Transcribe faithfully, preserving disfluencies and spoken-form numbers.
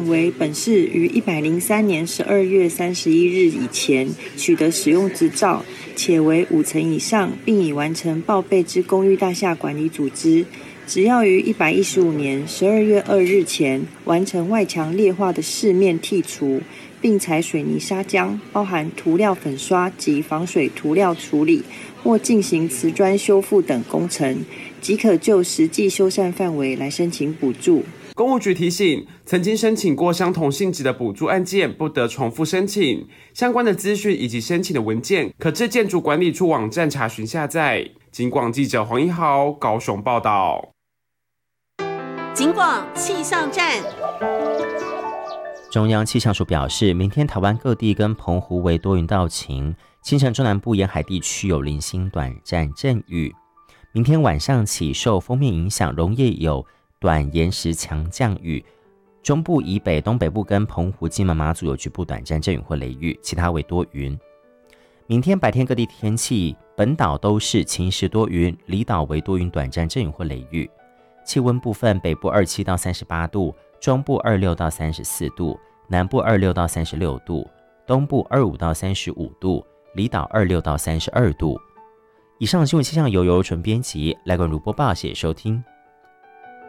人为本市于一百零三年十二月三十一日以前取得使用执照，且为五层以上，并已完成报备之公寓大厦管理组织，只要于一百一十五年十二月二日前完成外墙劣化的饰面剔除，并采水泥砂浆，包含涂料粉刷及防水涂料处理，或进行瓷砖修复等工程，即可就实际修缮范围来申请补助。 公务局提醒，曾经申请过相同性质的补助案件，不得重复申请。相关的资讯以及申请的文件，可至建筑管理处网站查询下载。警广记者黄一豪高雄报道。 警广气象站。 中央气象署表示，明天台湾各地跟澎湖为多云到晴，清晨中南部沿海地区有零星短暂阵雨。明天晚上起受锋面影响，容易有短延时强降雨，中部以北、东北部跟澎湖、金门、马祖有局部短暂阵雨或雷雨，其他为多云。明天白天各地天气，本岛都是晴时多云，离岛为多云短暂阵雨或雷雨。气温部分，北部二十七到三十八度，中部二十六到三十四度，南部二十六到三十六度，东部二十五到三十五度，离岛二十六到三十二度。以上新闻气象由尤纯编辑，赖冠如播报，谢谢收听。